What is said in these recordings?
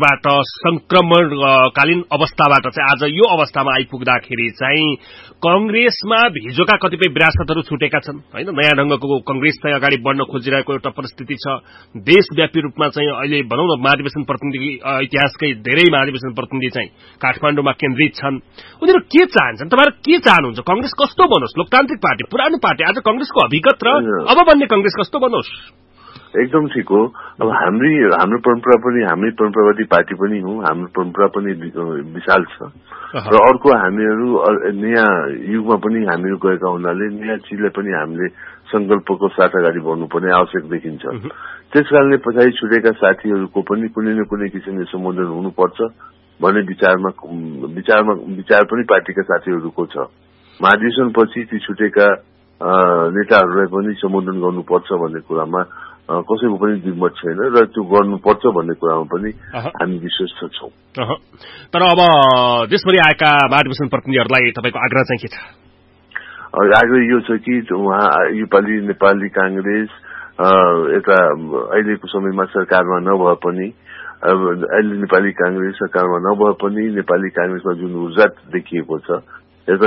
संकटबाट संक्रमणकालीन अवस्थाबाट चाहिँ आज यो अवस्थामा आइपुग्दाखेरि चाहिँ कंग्रेसमा हिजोका कतिपय विरासतहरू छुटेका छन् हैन। नयाँ ढंगको कंग्रेस चाहिँ अगाडि बढ्न खोजिरहेको एउटा परिस्थिति छ। देशव्यापी रूपमा चाहिँ अहिले भनौं न महाधिवेशन प्रतिनिधि इतिहासकै धेरै महाधिवेशन प्रतिनिधि चाहिँ काठमाडौँमा केन्द्रित छन्। उनीहरू के चाहन्छन्? तपाईहरु के चाहनुहुन्छ? कंग्रेस कस्तो बनोस्? लोकतान्त्रिक पार्टी, पुरानो पार्टी, आज कंग्रेसको अभिगत र अब बन्ने कंग्रेस कस्तो बनोस्? एकदम ठिक हो। अब हाम्रो परम्परा पनि, हामी परम्परावादी पार्टी पनि हौं, हाम्रो परम्परा पनि विशाल छ र अर्को हामीहरू नयाँ युगमा पनि हामीहरू गएका हुनाले नयाँ चिजलाई पनि हामीले संकल्पको साथ अगाडि बढ्नुपर्ने आवश्यक देखिन्छ। त्यसकारणले पछाडि छुटेका साथीहरूको पनि कुनै न कुनै किसिमले सम्बोधन हुनुपर्छ भन्ने विचार पनि पार्टीका साथीहरूको छ। महाधिवेशनपछि ती छुटेका नेताहरूलाई पनि सम्बोधन गर्नुपर्छ भन्ने कुरामा कसैको पनि द्विमत छैन र त्यो गर्नुपर्छ भन्ने कुरामा पनि हामी विश्वस्त छौं। तर अब देशभरि आएका महाधिवेशन प्रतिनिधिहरूलाई तपाईको आग्रह चाहिँ के छ? आग्रह यो छ कि उहाँ योपालि नेपाली कांग्रेस यता अहिलेको समयमा सरकारमा नभए पनि, अहिले नेपाली कांग्रेस सरकारमा नभए पनि नेपाली कांग्रेसमा जुन ऊर्जा देखिएको छ, एउटा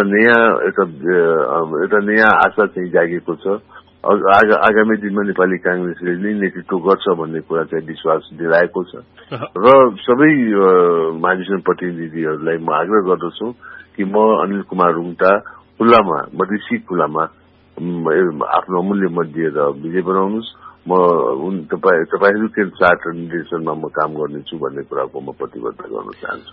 नयाँ आशा चाहिँ जागेको छ। आगामी दिनमा नेपाली कांग्रेसले नै नेतृत्व गर्छ भन्ने कुरा चाहिँ विश्वास दिलाएको छ र सबै महाधिवेशन प्रतिनिधिहरूलाई म आग्रह गर्दछु कि म अनिल कुमार रुङटा खुल्लामा, मधेसी खुल्लामा आफ्नो अमूल्य मत दिएर विजय बनाउनुहोस्। म तपाईहरुको साथ निर्देशनमा म काम गर्नेछु भन्ने कुराको म प्रतिबद्धता गर्न चाहन्छु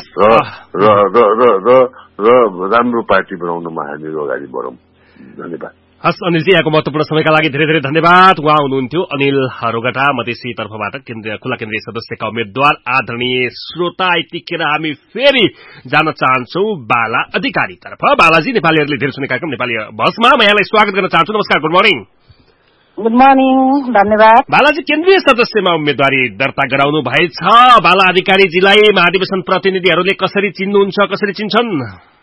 र राम्रो पार्टी बनाउनमा हामीहरू अगाडि बढौं। धन्यवाद। हस् अनिलजी, यहाँको महत्वपूर्ण समयका लागि धेरै धेरै धन्यवाद। उहाँ हुनुहुन्थ्यो अनिल रोगटा, मधेसी तर्फबाट खुला केन्द्रीय सदस्यका उम्मेद्वार। आदरणीय श्रोता, यतिखेर हामी फेरि जान चाहन्छौ बाला अधिकारी तर्फ। बालाजी, नेपालीहरूले धेरै सुने कार्यक्रम नेपाली बसमा म यहाँलाई स्वागत गर्न चाहन्छु। नमस्कार, गुड मर्निङ। गुड मर्निङ, धन्यवाद। बालाजी, केन्द्रीय सदस्यमा उम्मेद्वारी दर्ता गराउनु भएछ। बाला अधिकारीजीलाई महाधिवेशन प्रतिनिधिहरूले कसरी चिन्नुहुन्छ, कसरी चिन्छन्?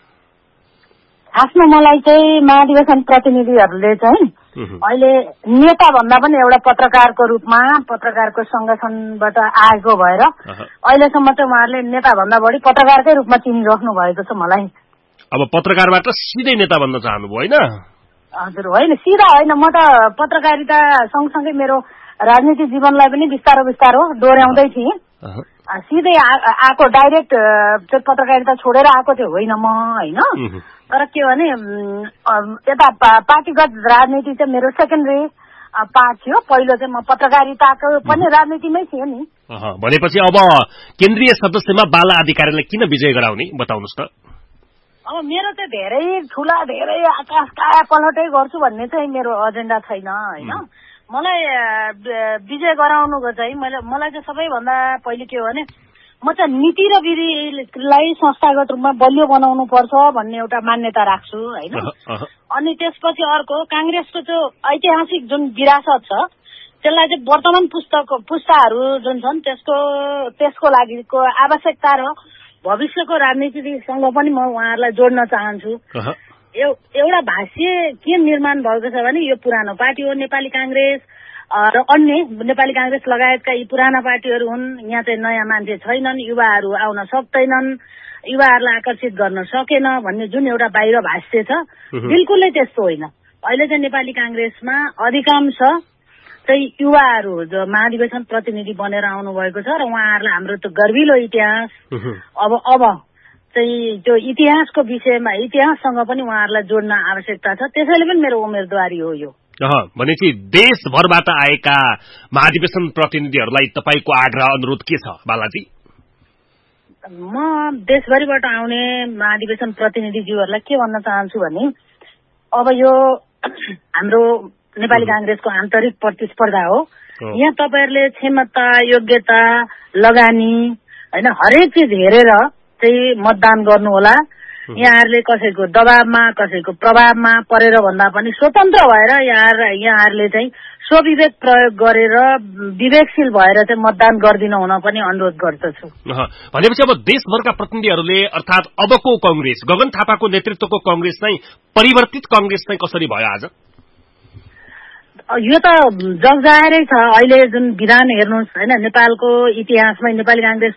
आफ्नो मलाई चाहिँ महाधिवेशन प्रतिनिधिहरूले चाहिँ अहिले नेता भन्दा पनि एउटा पत्रकारको रूपमा, पत्रकारको संगठनबाट आएको भएर अहिलेसम्म चाहिँ उहाँहरूले नेता भन्दा बढी पत्रकारकै रूपमा चिनिराख्नु भएको छ मलाई। अब पत्रकारबाट सिधै नेता बन्न चाहनुभयो होइन? हजुर, होइन सिधा होइन, म त पत्रकारिता सँगसँगै मेरो राजनीतिक जीवनलाई पनि बिस्तारो बिस्तारो दोहोऱ्याउँदै थिएँ। सिधै आएको डाइरेक्ट पत्रकारिता छोडेर आएको चाहिँ होइन म, होइन। तर के भने यता पार्टीगत राजनीति चाहिँ मेरो सेकेन्डरी पार्ट थियो। पहिलो चाहिँ म पत्रकारिताको पनि राजनीतिमै थिएँ नि। भनेपछि अब केन्द्रीय सदस्यमा बाला अधिकारीलाई किन विजय गराउने बताउनुहोस् त? अब मेरो चाहिँ धेरै ठुला, धेरै आकाश काया पलटै गर्छु भन्ने चाहिँ मेरो एजेन्डा छैन, होइन। मलाई विजय गराउनुको चाहिँ मलाई चाहिँ सबैभन्दा पहिले के हो भने म चाहिँ नीति र विधिलाई संस्थागत रूपमा बलियो बनाउनु पर्छ भन्ने एउटा मान्यता राख्छु, होइन। अनि त्यसपछि अर्को कांग्रेसको जो ऐतिहासिक जुन विरासत छ त्यसलाई चाहिँ वर्तमान पुस्ताहरू जुन छन् त्यसको लागिको आवश्यकता र भविष्यको राजनीतिसँग पनि म उहाँहरूलाई जोड्न चाहन्छु। एउटा भाष्य के निर्माण भएको छ भने यो पुरानो पार्टी हो नेपाली कांग्रेस र अन्य नेपाली कांग्रेस लगायतका यी पुराना पार्टीहरू हुन्। यहाँ चाहिँ नयाँ मान्छे छैनन्, युवाहरू आउन सक्दैनन्, युवाहरूलाई आकर्षित गर्न सकेन भन्ने जुन एउटा बाहिर भाष्य छ, बिल्कुलै त्यस्तो होइन। अहिले चाहिँ नेपाली कांग्रेसमा अधिकांश चाहिँ युवाहरू जो महाधिवेशन प्रतिनिधि बनेर आउनु भएको छ र उहाँहरूलाई हाम्रो त्यो गर्विलो इतिहास अब चाहिँ त्यो इतिहासको विषयमा, इतिहाससँग पनि उहाँहरूलाई जोड्न आवश्यकता छ। त्यसैले पनि मेरो उम्मेदवारी हो यो। भनेपछि देशभरबाट आएका महाधिवेशन प्रतिनिधिहरूलाई तपाईको आग्रह अनुरोध के छ बालाजी? म देशभरिबाट आउने महाधिवेशन प्रतिनिधिज्यूहरूलाई के भन्न चाहन्छु भने अब यो हाम्रो नेपाली कांग्रेसको आन्तरिक प्रतिस्पर्धा हो। यहाँ तपाईहरुले क्षमता, योग्यता, लगानी, हैन, हरेक चीज हेरेर चाहिँ मतदान गर्नु होला। यहाँहरुले कसैको दबावमा, कसैको प्रभावमा परेर भन्दा पनि स्वतन्त्र भएर यहाँहरुले चाहिँ स्वविवेक प्रयोग गरेर विवेकशील भएर चाहिँ मतदान गर्दिनु हुन पनि अनुरोध गर्दछु। भनेपछि अब देशभरका प्रतिनिधिहरूले अर्थात अबको कांग्रेस, गगन थापाको नेतृत्वको कांग्रेस चाहिँ परिवर्तित कांग्रेस चाहिँ कसरी भयो आज? यो त जगजाहेरै छ। अहिले जुन विधान हेर्नुस् हैन, नेपालको इतिहासमै नेपाली कांग्रेस